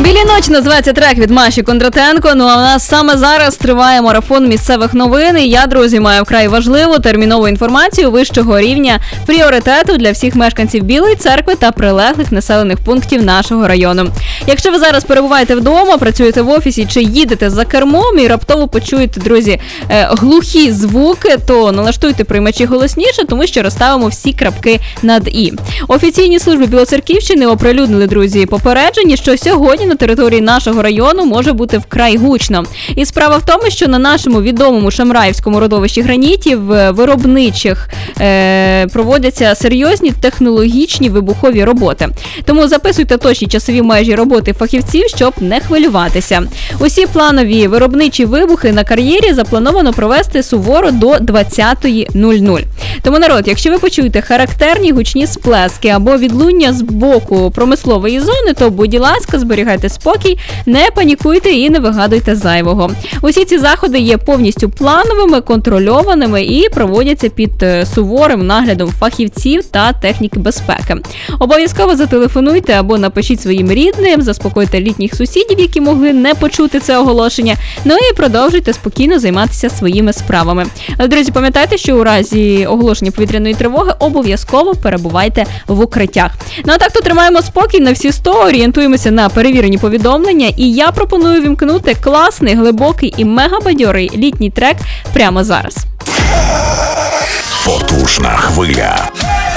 Білі ночі називається трек від Маші Кондратенко. Ну а у нас саме зараз триває марафон місцевих новин. І я, друзі, маю вкрай важливу термінову інформацію вищого рівня пріоритету для всіх мешканців Білої Церкви та прилеглих населених пунктів нашого району. Якщо ви зараз перебуваєте вдома, працюєте в офісі чи їдете за кермом і раптово почуєте, друзі, глухі звуки, то налаштуйте приймачі голосніше, тому що розставимо всі крапки над «і». Офіційні служби Білоцерківщини оприлюднили, друзі, попередження, що сьогодні на території нашого району може бути вкрай гучно. І справа в тому, що на нашому відомому Шамраївському родовищі гранітів виробничих проводяться серйозні технологічні вибухові роботи. Тому записуйте точні часові межі роботи фахівців, щоб не хвилюватися. Усі планові виробничі вибухи на кар'єрі заплановано провести суворо до 20:00. Тому, народ, якщо ви почуєте характерні гучні сплески або відлуння з боку промислової зони, то, будь ласка, зберігайте спокій, не панікуйте і не вигадуйте зайвого. Усі ці заходи є повністю плановими, контрольованими і проводяться під суворим наглядом фахівців та техніки безпеки. Обов'язково зателефонуйте або напишіть своїм рідним, заспокойте літніх сусідів, які могли не почути це оголошення, ну і продовжуйте спокійно займатися своїми справами. Друзі, пам'ятайте, що у разі оголошення повітряної тривоги обов'язково перебувайте в укриттях. Ну а так то тримаємо спокій на всі 100, орієнтуємося на перевірені повідомлення, і я пропоную вімкнути класний, глибокий і мегабадьорий літній трек прямо зараз. Потужна хвиля.